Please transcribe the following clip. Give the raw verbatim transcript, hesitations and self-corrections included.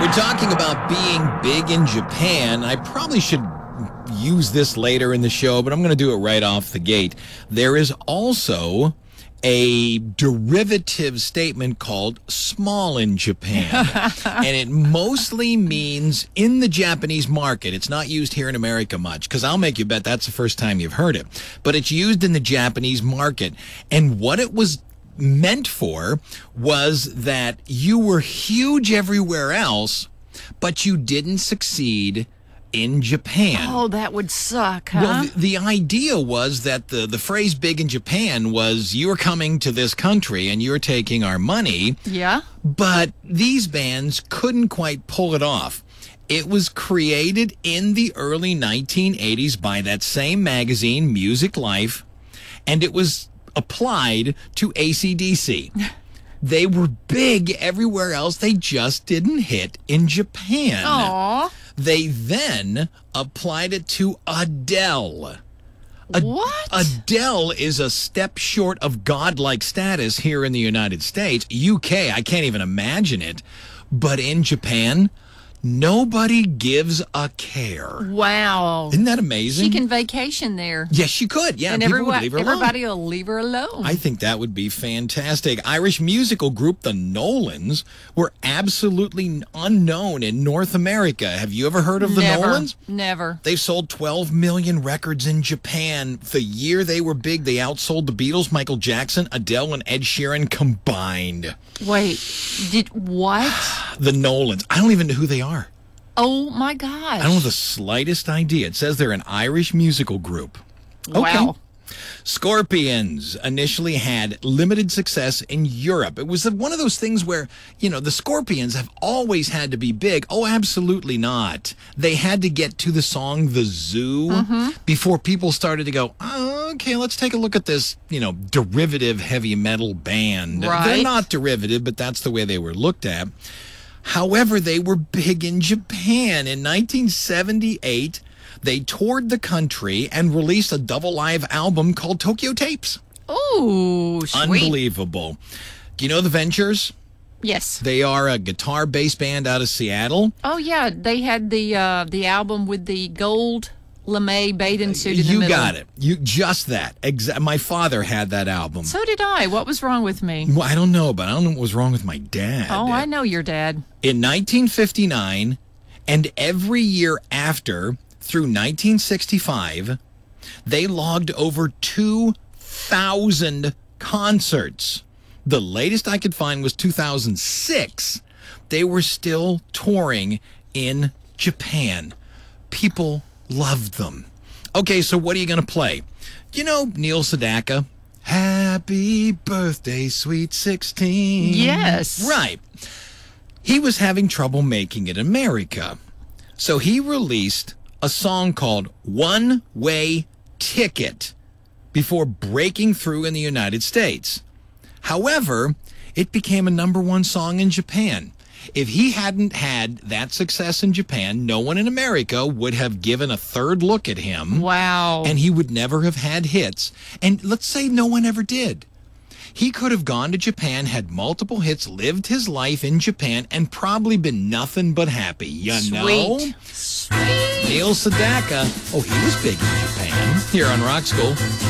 We're talking about being big in Japan. I probably should use this later in the show, but I'm going to do it right off the gate. There is also a derivative statement called small in Japan. And it mostly means in the Japanese market. It's not used here in America much, because I'll make you bet that's the first time you've heard it. But it's used in the Japanese market. And what it was meant for was that you were huge everywhere else, but you didn't succeed in Japan. Oh, that would suck, huh? Well, the, the idea was that the, the phrase big in Japan was you're coming to this country and you're taking our money. Yeah. But these bands couldn't quite pull it off. It was created in the early nineteen eighties by that same magazine, Music Life, and it was applied to A C D C. They were big everywhere else. They just didn't hit in Japan. Aww. They then applied it to Adele. Ad- What? Adele is a step short of godlike status here in the United States. U K, I can't even imagine it. But in Japan, nobody gives a care. Wow. Isn't that amazing? She can vacation there. Yes, she could. Yeah, and people everyone, would leave her alone. everybody will leave her alone. I think that would be fantastic. Irish musical group The Nolans were absolutely unknown in North America. Have you ever heard of The Never. Nolans? Never. They sold twelve million records in Japan. The year they were big, they outsold the Beatles, Michael Jackson, Adele, and Ed Sheeran combined. Wait, did what? The Nolans. I don't even know who they are. Oh, my gosh. I don't have the slightest idea. It says they're an Irish musical group. Wow. Scorpions initially had limited success in Europe. It was one of those things where, you know, the Scorpions have always had to be big. Oh, absolutely not. They had to get to the song The Zoo Mm-hmm. before people started to go, oh, okay, let's take a look at this, you know, derivative heavy metal band. Right. They're not derivative, but that's the way they were looked at. However, they were big in Japan. In nineteen seventy-eight, they toured the country and released a double live album called Tokyo Tapes. Oh, sweet. Unbelievable. Do you know the Ventures? Yes. They are a guitar bass band out of Seattle. Oh, yeah. They had the uh, the album with the gold lame bathing suit in the You middle. got it. You just that. Exa- my father had that album. So did I. What was wrong with me? Well, I don't know, but I don't know what was wrong with my dad. Oh, I know your dad. In nineteen fifty-nine and every year after, through nineteen sixty-five, they logged over two thousand concerts. The latest I could find was two thousand six. They were still touring in Japan. People loved them. Okay, so what are you going to play? You know Neil Sedaka? Happy birthday, sweet sixteen. Yes. Right. He was having trouble making it in America. So he released a song called One Way Ticket before breaking through in the United States. However, it became a number one song in Japan. If he hadn't had that success in Japan, no one in America would have given a third look at him. Wow. And he would never have had hits. And let's say no one ever did. He could have gone to Japan, had multiple hits, lived his life in Japan, and probably been nothing but happy. You know? Sweet. Sweet. Neil Sedaka. Oh, he was big in Japan. Here on Rock School.